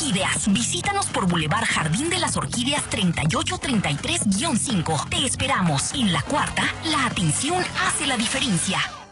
orquídeas. Visítanos por Boulevard Jardín de las Orquídeas 3833-5. Te esperamos. En La Cuarta, la atención hace la diferencia.